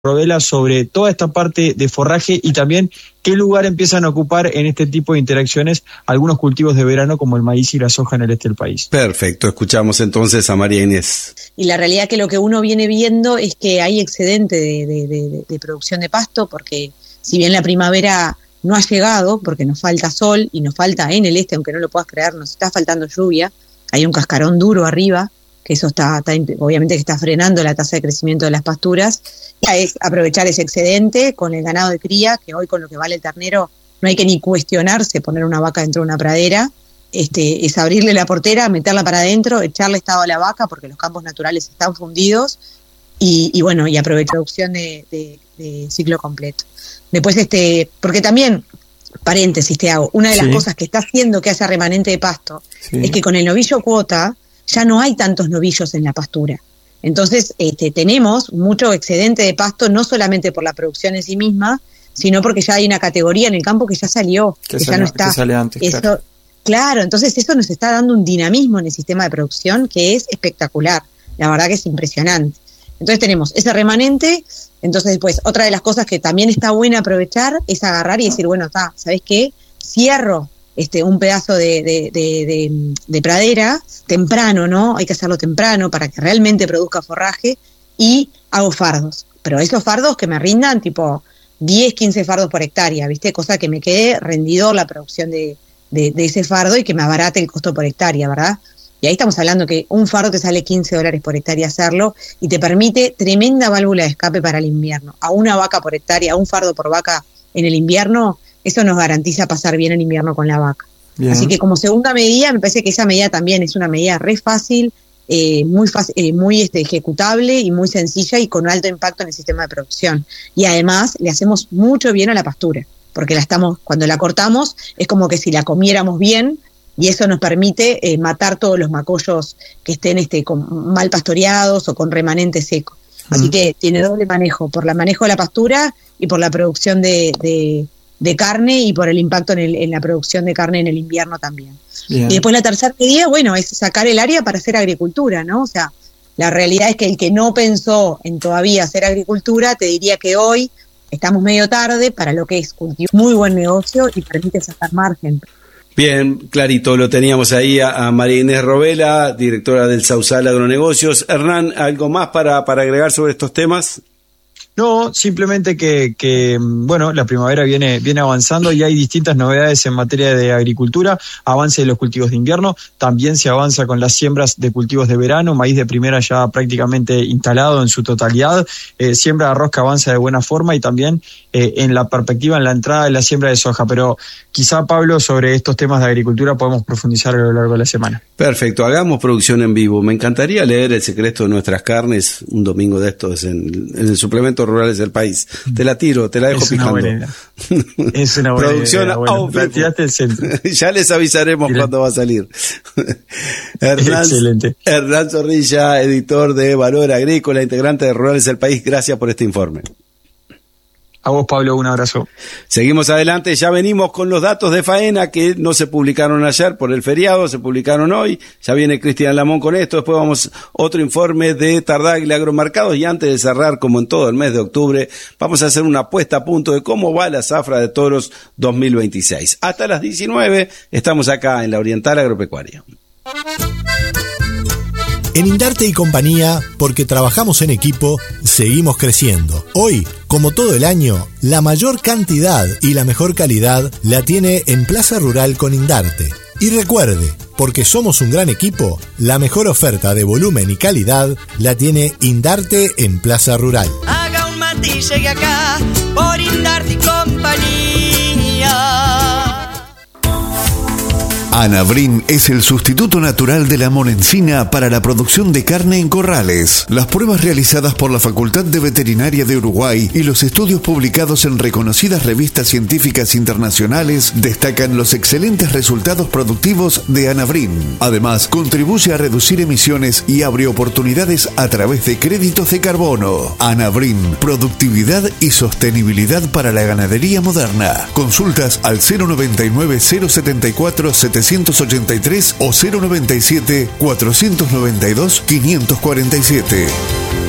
Robela sobre toda esta parte de forraje y también qué lugar empiezan a ocupar en este tipo de interacciones algunos cultivos de verano como el maíz y la soja en el este del país. Perfecto, escuchamos entonces a María Inés. Y la realidad que lo que uno viene viendo es que hay excedente de producción de pasto, porque si bien la primavera no ha llegado, porque nos falta sol y nos falta en el este, aunque no lo puedas creer, nos está faltando lluvia, hay un cascarón duro arriba, que eso está obviamente que está frenando la tasa de crecimiento de las pasturas. Es aprovechar ese excedente con el ganado de cría, que hoy con lo que vale el ternero no hay que ni cuestionarse poner una vaca dentro de una pradera, es abrirle la portera, meterla para adentro, echarle estado a la vaca porque los campos naturales están fundidos y bueno, y aprovechar la producción de ciclo completo. Después porque también, paréntesis te hago, una de las cosas que está haciendo que haya remanente de pasto es que con el novillo cuota ya no hay tantos novillos en la pastura. Entonces tenemos mucho excedente de pasto, no solamente por la producción en sí misma, sino porque ya hay una categoría en el campo que ya salió, que ya no está. Que sale antes, eso, claro, entonces eso nos está dando un dinamismo en el sistema de producción que es espectacular, la verdad que es impresionante. Entonces tenemos ese remanente, entonces después otra de las cosas que también está buena aprovechar es agarrar y decir, bueno, ¿sabés qué? Cierro un pedazo de pradera temprano, ¿no? Hay que hacerlo temprano para que realmente produzca forraje y hago fardos. Pero esos fardos que me rindan tipo 10, 15 fardos por hectárea, ¿viste? Cosa que me quede rendidor la producción de ese fardo y que me abarate el costo por hectárea, ¿verdad? Y ahí estamos hablando que un fardo te sale $15 por hectárea hacerlo y te permite tremenda válvula de escape para el invierno. A una vaca por hectárea, a un fardo por vaca en el invierno, eso nos garantiza pasar bien el invierno con la vaca. Bien. Así que como segunda medida, me parece que esa medida también es una medida re fácil, muy ejecutable y muy sencilla y con alto impacto en el sistema de producción. Y además le hacemos mucho bien a la pastura, porque cuando la cortamos es como que si la comiéramos bien, y eso nos permite matar todos los macollos que estén mal pastoreados o con remanente seco. Así que tiene doble manejo, por el manejo de la pastura y por la producción de carne y por el impacto en la producción de carne en el invierno también. Bien. Y después la tercera medida, bueno, es sacar el área para hacer agricultura, ¿no? O sea, la realidad es que el que no pensó en todavía hacer agricultura, te diría que hoy estamos medio tarde para lo que es cultivo. Muy buen negocio y permite sacar margen. Bien, clarito, lo teníamos ahí a María Inés Robela, directora del Sausal Agronegocios. Hernán, ¿algo más para agregar sobre estos temas? No, simplemente que bueno, la primavera viene avanzando y hay distintas novedades en materia de agricultura, avance de los cultivos de invierno, también se avanza con las siembras de cultivos de verano, maíz de primera ya prácticamente instalado en su totalidad, siembra de arroz que avanza de buena forma y también en la perspectiva, en la entrada de la siembra de soja, pero quizá, Pablo, sobre estos temas de agricultura podemos profundizar a lo largo de la semana. Perfecto, hagamos producción en vivo. Me encantaría leer El secreto de nuestras carnes un domingo de estos en el suplemento Rurales del País. Te la tiro, te la dejo picando. Es una buena producción idea. Bueno, el centro. Ya les avisaremos cuándo va a salir. Excelente. Hernán Zorrilla, editor de Valor Agrícola, integrante de Rurales del País, gracias por este informe. A vos, Pablo, un abrazo. Seguimos adelante, ya venimos con los datos de faena que no se publicaron ayer por el feriado, se publicaron hoy, ya viene Cristian Lamón con esto, después vamos otro informe de Tardáguila Agromercados y antes de cerrar, como en todo el mes de octubre, vamos a hacer una puesta a punto de cómo va la zafra de toros 2026. Hasta las 19 estamos acá en la Oriental Agropecuaria. En Indarte y Compañía, porque trabajamos en equipo, seguimos creciendo. Hoy, como todo el año, la mayor cantidad y la mejor calidad la tiene en Plaza Rural con Indarte. Y recuerde, porque somos un gran equipo, la mejor oferta de volumen y calidad la tiene Indarte en Plaza Rural. Haga un mate y llegue acá, por Indarte y Compañía. Anavrin es el sustituto natural de la monencina para la producción de carne en corrales. Las pruebas realizadas por la Facultad de Veterinaria de Uruguay y los estudios publicados en reconocidas revistas científicas internacionales destacan los excelentes resultados productivos de Anavrin. Además, contribuye a reducir emisiones y abre oportunidades a través de créditos de carbono. Anavrin, productividad y sostenibilidad para la ganadería moderna. Consultas al 099 074 783 o 097 492 547.